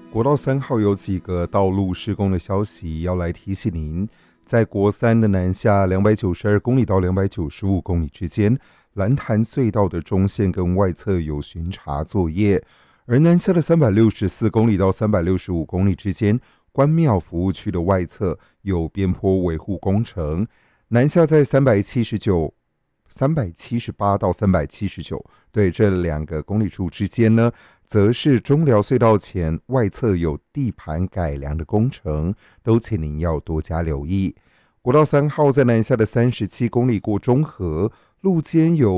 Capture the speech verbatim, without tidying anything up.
国道三号有几个道路施工的消息要来提醒您，在国三的南下两百九十二公里到两百九十五公里之间，蓝潭隧道的中线跟外侧有巡查作业，而南下的三百六十四公里到三百六十五公里之间，关庙服务区的外侧有边坡维护工程，南下在三百七十九三百七十八到三百七十九，对这两个公里处之间呢，则是中寮隧道前外侧有地盘改良的工程，都请您要多加留意。国道三号在南下的三十七公里过中和，路肩有